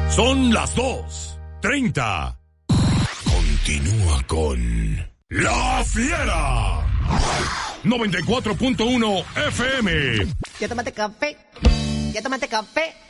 Son las 2:30. Continúa con La Fiera. 94.1 FM. ¿Ya tomaste café? ¿Ya tomaste café?